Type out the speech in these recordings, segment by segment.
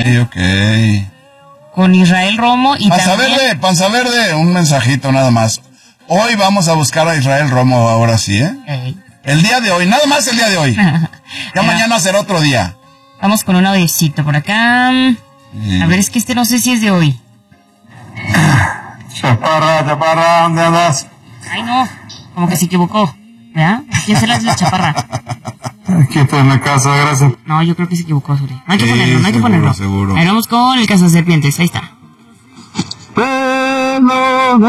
Ok. Con Israel Romo y también... Panza Verde, un mensajito nada más. Hoy vamos a buscar a Israel Romo, ahora sí, ¿eh? El día de hoy, nada más el día de hoy. Ya mañana será otro día. Vamos con un audiecito por acá. A ver, es que no sé si es de hoy. Chaparra, ¿dónde andas? Ay, no, como que se equivocó, ¿verdad? ¿Quién será la chaparra? Aquí está en la casa, gracias. No, yo creo que se equivocó, Suri. No hay que ponerlo, no hay que ponerlo. Seguro. Ahí vamos con el cazaserpientes, ahí está. Pero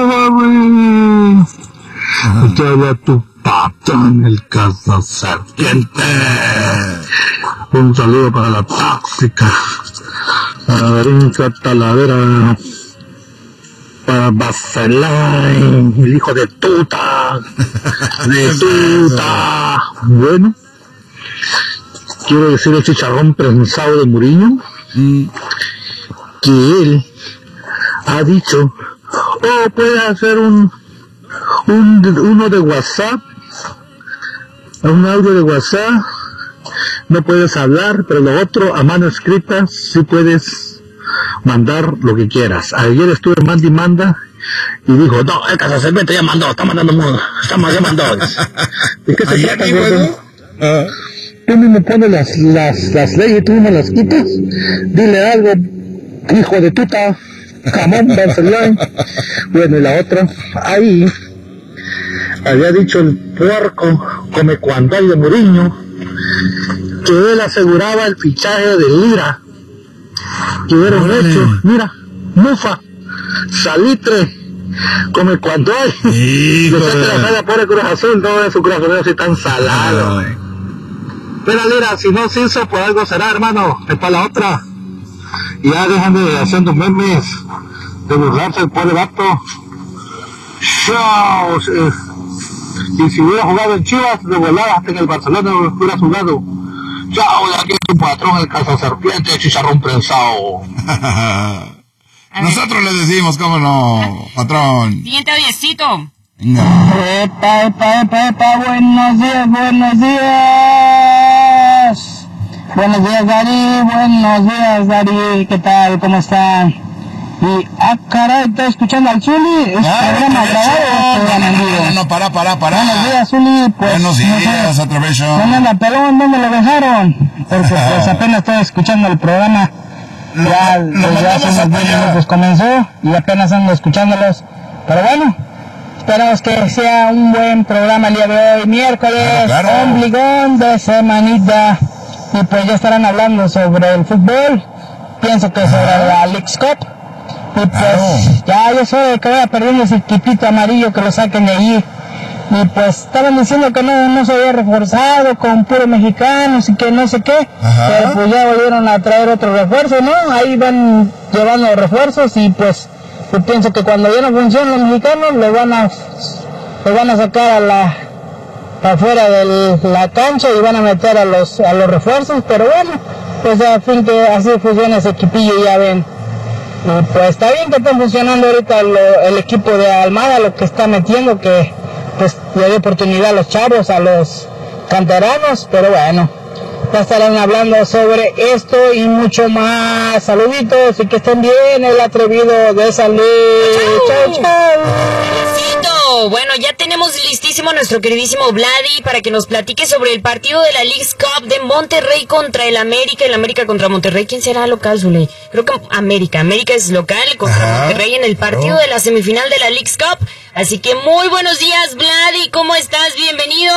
estaba tu pata en el cazaserpiente. Un saludo para la tóxica, para Brinca Talavera, para Baselay, el hijo de Tuta, Bueno, quiero decir el chicharrón prensado de Mourinho, que él ha dicho, puede hacer uno de WhatsApp, un audio de WhatsApp, no puedes hablar, pero lo otro, a mano escrita, sí puedes mandar lo que quieras. Ayer estuve manda y dijo, no, el cazaserpiente ya mandó, ya mandó. ¿De qué se trata, güey? Tú mismo pones las leyes, tú mismo las quitas. Dile algo, hijo de tuta, jamón, Barcelona. Bueno, y la otra, ahí había dicho el puerco come cuando hay de Mourinho, que él aseguraba el fichaje de Lira, que hubieran hecho, mira, Mufa, Salitre, come cuando hay, le saca la sala por el Cruz Azul, no es su Cruz Azul así tan salado. Pero Lira, si no se hizo, por algo será, hermano, es para la otra. Y ya dejan de haciendo memes, de burlarse el pobre vato. Chao. Y si hubiera jugado en Chivas, de volada hasta en el Barcelona hubiera jugado. Chao, de aquí es tu patrón, el cazaserpiente, chicharrón prensado. Nosotros le decimos, ¿cómo no, patrón? Siguiente audiecito. No. Epa, buenos días. Buenos días, Dari, ¿qué tal? ¿Cómo están? Y, caray, estoy escuchando al Zuli, ¿es programa grabado o programa en vivo? No, para. Buenos días, Zuli, pues... Buenos días, Atravesio. ¿Dónde anda Pelón? ¿Dónde lo dejaron? Porque pues apenas estoy escuchando el programa. Ya hace unos 10 minutos comenzó y apenas ando escuchándolos. Pero bueno, esperamos que sea un buen programa el día de hoy, miércoles, obligón de semanita. Y pues ya estarán hablando sobre el fútbol, pienso que sobre la Leagues Cup. Y pues ya yo sé que vaya perdiendo ese equipito amarillo, que lo saquen de allí. Y pues estaban diciendo que no se había reforzado con puros mexicanos y que no sé qué. Pero pues ya volvieron a traer otro refuerzo, ¿no? Ahí van llevando refuerzos y pues yo pienso que cuando ya no funcionan los mexicanos lo van a sacar afuera de la cancha y van a meter a los refuerzos. Pero bueno, pues a fin que así funciona ese equipillo, ya ven. Y pues está bien que estén funcionando ahorita el equipo de Almada, lo que está metiendo, que pues le dio oportunidad a los chavos, a los canteranos, pero bueno, ya estarán hablando sobre esto y mucho más. Saluditos y que estén bien, el atrevido de San Luis. Chao. Bueno, ya tenemos listísimo nuestro queridísimo Vladi para que nos platique sobre el partido de la Leagues Cup de Monterrey contra el América contra Monterrey. ¿Quién será local, Zule? Creo que América es local contra Monterrey en el partido de la semifinal de la Leagues Cup. Así que muy buenos días, Vladi, ¿cómo estás? Bienvenido.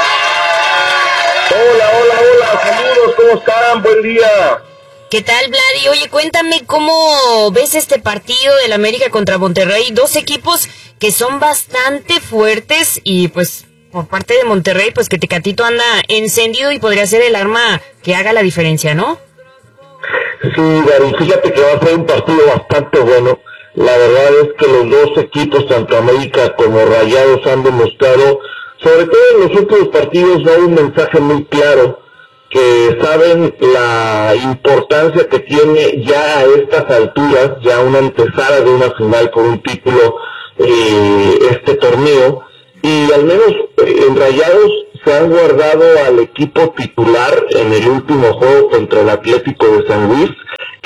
Hola, saludos, ¿cómo están? Buen día. ¿Qué tal, Vladi? Oye, cuéntame cómo ves este partido del América contra Monterrey. Dos equipos que son bastante fuertes y pues por parte de Monterrey, pues que Tecatito anda encendido y podría ser el arma que haga la diferencia, ¿no? Sí, Gary, fíjate que va a ser un partido bastante bueno. La verdad es que los dos equipos, tanto América como Rayados, han demostrado, sobre todo en los últimos partidos, da un mensaje muy claro, que saben la importancia que tiene ya a estas alturas, ya una antesala de una final con un título, este torneo, y al menos en Rayados se han guardado al equipo titular en el último juego contra el Atlético de San Luis,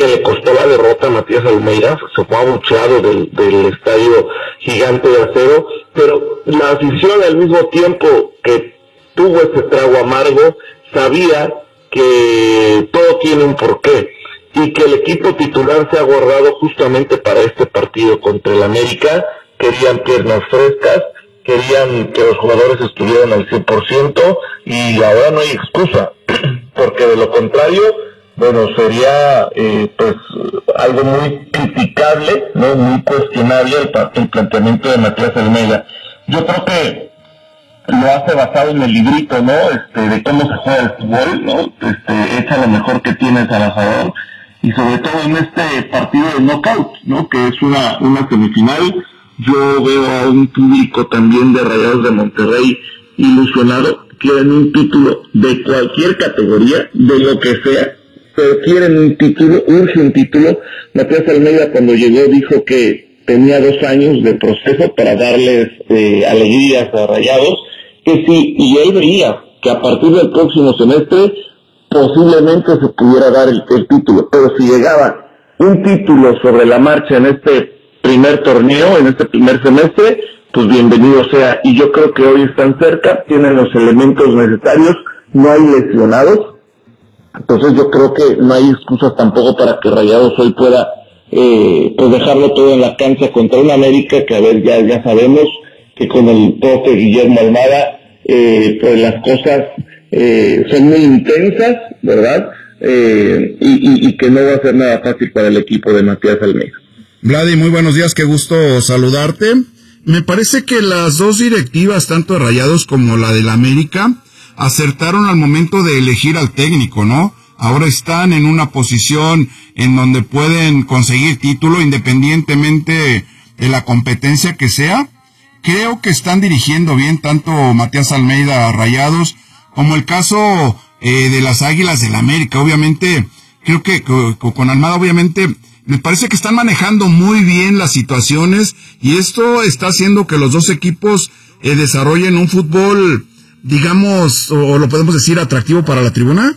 que le costó la derrota a Matías Almeida, se fue abucheado del estadio Gigante de Acero, pero la afición al mismo tiempo que tuvo ese trago amargo, sabía que todo tiene un porqué, y que el equipo titular se ha guardado justamente para este partido contra el América. Querían piernas frescas, querían que los jugadores estuvieran al 100%, y ahora no hay excusa, porque de lo contrario, bueno, sería pues algo muy criticable, ¿no? Muy cuestionable el planteamiento de Matías Almeida. Yo creo que lo hace basado en el librito, ¿no? De cómo se juega el fútbol, ¿no? Echa lo mejor que tienes al asador, y sobre todo en este partido de knockout, ¿no? Que es una semifinal. Yo veo a un público también de Rayados de Monterrey ilusionado, quieren un título de cualquier categoría, de lo que sea, pero quieren un título, urge un título. Matías Almeida cuando llegó dijo que tenía 2 años de proceso para darles alegrías a Rayados, que sí, y él veía que a partir del próximo semestre posiblemente se pudiera dar el título, pero si llegaba un título sobre la marcha en este primer torneo, en este primer semestre, pues bienvenido sea, y yo creo que hoy están cerca, tienen los elementos necesarios, no hay lesionados, entonces yo creo que no hay excusas tampoco para que Rayados hoy pueda pues dejarlo todo en la cancha contra un América que, a ver, ya sabemos que con el profe Guillermo Almada pues las cosas son muy intensas, ¿verdad? Y que no va a ser nada fácil para el equipo de Matías Almeida. Vladi, muy buenos días, qué gusto saludarte. Me parece que las dos directivas, tanto de Rayados como la del América, acertaron al momento de elegir al técnico, ¿no? Ahora están en una posición en donde pueden conseguir título independientemente de la competencia que sea. Creo que están dirigiendo bien tanto Matías Almeida a Rayados como el caso de las Águilas del América. Obviamente, creo que con Almada, obviamente, me parece que están manejando muy bien las situaciones, y esto está haciendo que los dos equipos desarrollen un fútbol, digamos, o lo podemos decir, atractivo para la tribuna.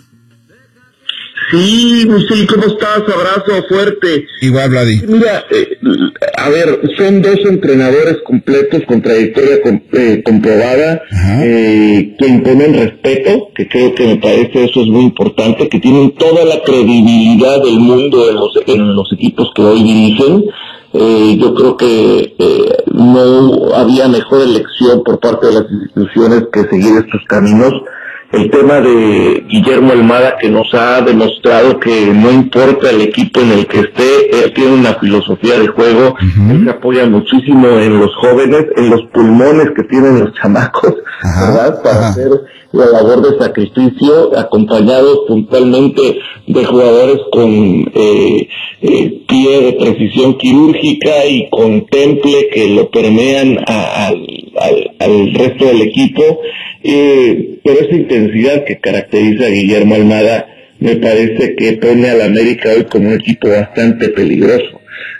Sí, Michel, ¿cómo estás? Abrazo fuerte. Igual, Vladi. Mira, a ver, son 2 entrenadores completos con trayectoria comprobada, que imponen respeto, que creo que me parece eso es muy importante, que tienen toda la credibilidad del mundo en los equipos que hoy dirigen. Yo creo que no había mejor elección por parte de las instituciones que seguir estos caminos. El tema de Guillermo Almada, que nos ha demostrado que no importa el equipo en el que esté, él tiene una filosofía de juego, él se apoya muchísimo en los jóvenes, en los pulmones que tienen los chamacos, ¿verdad? Para hacer la labor de sacrificio, acompañados puntualmente de jugadores con pie de precisión quirúrgica y con temple que lo permean al resto del equipo. Pero esa intensidad que caracteriza a Guillermo Almada me parece que pone al América hoy como un equipo bastante peligroso.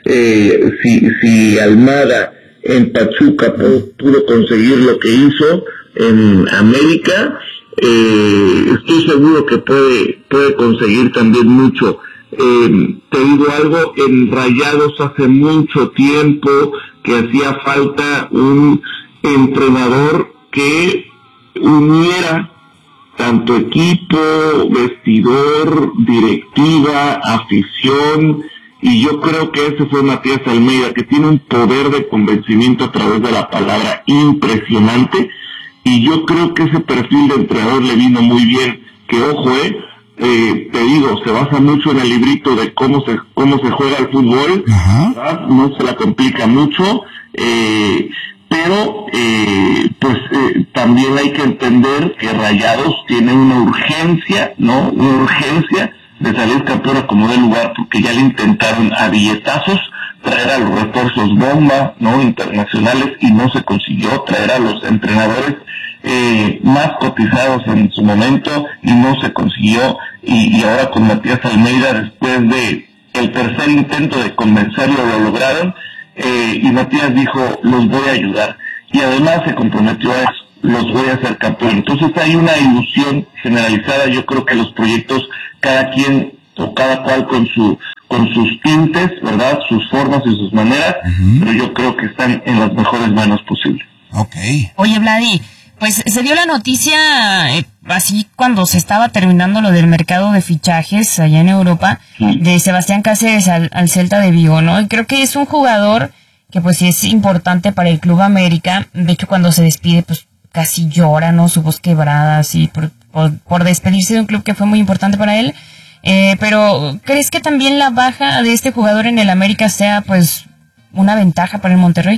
Si Almada en Pachuca pudo conseguir lo que hizo en América, estoy seguro que puede conseguir también mucho. Te digo algo, en Rayados hace mucho tiempo que hacía falta un entrenador que uniera tanto equipo, vestidor, directiva, afición, y yo creo que ese fue Matías Almeida, que tiene un poder de convencimiento a través de la palabra impresionante, y yo creo que ese perfil de entrenador le vino muy bien, que ojo, te digo, se basa mucho en el librito de cómo se juega el fútbol, ¿verdad? No se la complica mucho, pero también hay que entender que Rayados tiene una urgencia, ¿no? Una urgencia de salir campeón a como de lugar, porque ya le intentaron a billetazos traer a los refuerzos bomba, ¿no? Internacionales, y no se consiguió traer a los entrenadores más cotizados en su momento, y no se consiguió, y ahora con Matías Almeida, después de el tercer intento de convencerlo, lo lograron, y Matías dijo, los voy a ayudar, y además se comprometió a eso, los voy a hacer campeón. Entonces hay una ilusión generalizada. Yo creo que los proyectos, cada quien o cada cual con con sus tintes, ¿verdad? Sus formas y sus maneras, pero yo creo que están en las mejores manos posibles. Okay. Oye, Vladi, pues se dio la noticia así cuando se estaba terminando lo del mercado de fichajes allá en Europa, de Sebastián Cáceres al Celta de Vigo, ¿no? Y creo que es un jugador que pues sí es importante para el Club América. De hecho, cuando se despide, pues casi llora, ¿no? Su voz quebrada, así, por despedirse de un club que fue muy importante para él. Pero, ¿crees que también la baja de este jugador en el América sea, pues, una ventaja para el Monterrey?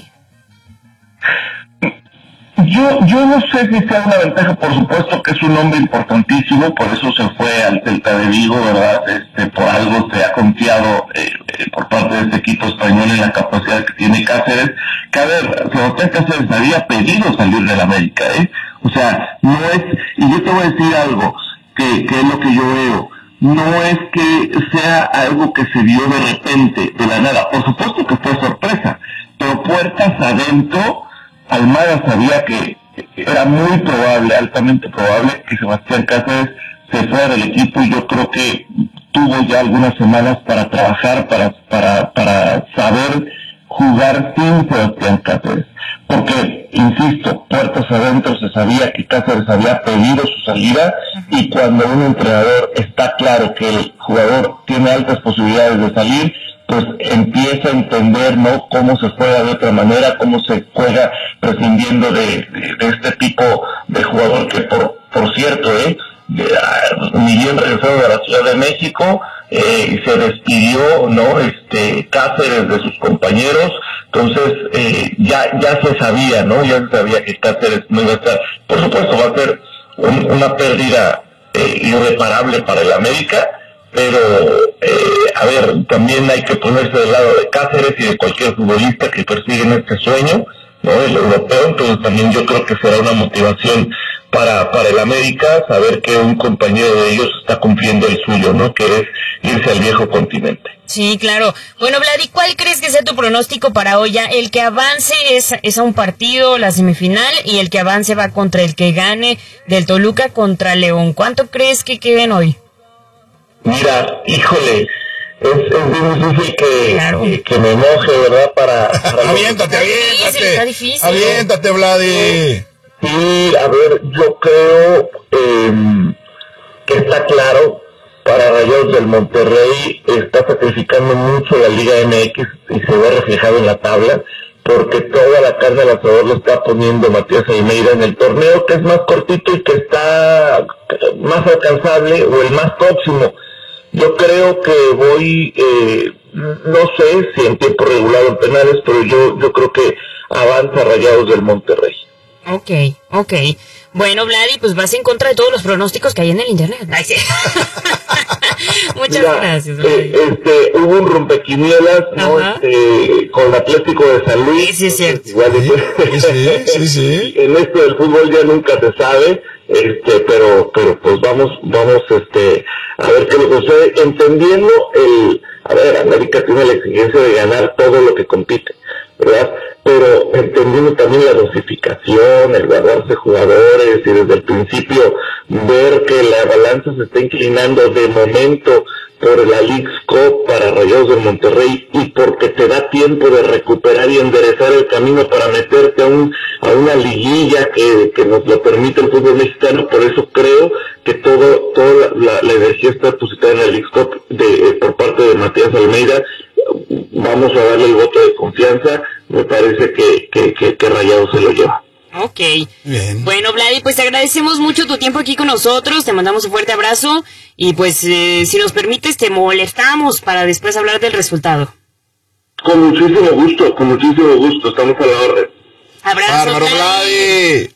Yo no sé si sea una ventaja, por supuesto que es un hombre importantísimo, por eso se fue al Celta de Vigo, ¿verdad? Por algo se ha confiado por parte de este equipo español en la capacidad que tiene Cáceres. Que a ver, Sebastián Cáceres había pedido salir del América, O sea, no es, y yo te voy a decir algo, que es lo que yo veo, no es que sea algo que se dio de repente, de la nada, por supuesto que fue sorpresa, pero puertas adentro, Almada sabía que era muy probable, altamente probable, que Sebastián Cáceres se fuera del equipo, y yo creo que tuvo ya algunas semanas para trabajar, para saber jugar sin Sebastián Cáceres. Porque, insisto, puertas adentro se sabía que Cáceres había pedido su salida, y cuando un entrenador está claro que el jugador tiene altas posibilidades de salir, pues empieza a entender, ¿no?, cómo se juega de otra manera, cómo se juega prescindiendo de este tipo de jugador que, por cierto, ni bien regresado de la Ciudad de México, se despidió, ¿no?, Cáceres de sus compañeros. Entonces, ya se sabía, ¿no?, ya se sabía que Cáceres no iba a estar. Por supuesto, va a ser una pérdida irreparable para el América, pero, a ver, también hay que ponerse del lado de Cáceres y de cualquier futbolista que persiguen este sueño, ¿no?, el europeo. Entonces también yo creo que será una motivación para el América saber que un compañero de ellos está cumpliendo el suyo, ¿no?, que es irse al viejo continente. Sí, claro. Bueno, Vladi, ¿cuál crees que sea tu pronóstico para hoy? Ya, el que avance es a un partido, la semifinal, y el que avance va contra el que gane del Toluca contra León. ¿Cuánto crees que queden hoy? Mira, híjole, es bien difícil que me enoje, ¿verdad? Para Aviéntate. Está difícil. Aviéntate, Vladi. Sí, a ver, yo creo que está claro, para Rayados del Monterrey está sacrificando mucho la Liga MX y se ve reflejado en la tabla, porque toda la carne al asador lo está poniendo Matías Almeida en el torneo, que es más cortito y que está más alcanzable, o el más próximo. Yo creo que voy, no sé si en tiempo regular o en penales, pero yo creo que avanza Rayados del Monterrey. Ok. Bueno, Vladi, pues vas en contra de todos los pronósticos que hay en el internet. Ay, sí. Muchas gracias, Vladi. Hubo un rompequinielas, ¿no? Con Atlético de San Luis. Sí, es cierto. Igual, Sí. En esto del fútbol ya nunca se sabe, pero pues vamos, a ver qué le sucede, entendiendo América tiene la exigencia de ganar todo lo que compite, ¿verdad? Pero entendiendo también la dosificación, el guardarse jugadores, y desde el principio ver que la balanza se está inclinando de momento por la Leagues Cup para Rayados del Monterrey, y porque te da tiempo de recuperar y enderezar el camino para meterte a una liguilla que nos lo permite el fútbol mexicano. Por eso creo que toda la energía está depositada en la Leagues Cup por parte de Matías Almeida. Vamos a darle el voto de confianza. Me parece que Rayados se lo lleva. Ok. Bien. Bueno, Vladi, pues te agradecemos mucho tu tiempo aquí con nosotros, te mandamos un fuerte abrazo, y pues si nos permites te molestamos para después hablar del resultado. Con muchísimo gusto, estamos a la orden. Abrazo, Bárbaro, Vladi.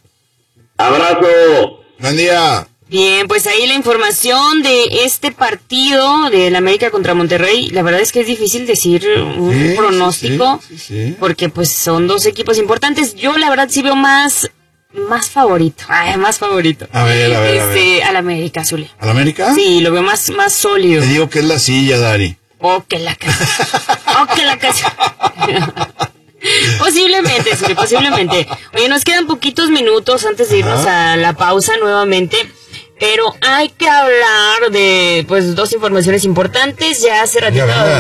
Abrazo. Buen día. Bien, pues ahí la información de este partido del América contra Monterrey. La verdad es que es difícil decir un pronóstico, sí. porque pues son dos equipos importantes. Yo la verdad sí veo más favorito. Más favorito. A ver. Al América, Zule. ¿Al América? Sí, lo veo más sólido. Te digo que es la silla, Dari. Que la casa. Posiblemente, Zule, posiblemente. Oye, nos quedan poquitos minutos antes de irnos a la pausa nuevamente. Pero hay que hablar de, pues, dos informaciones importantes. Ya hace ratito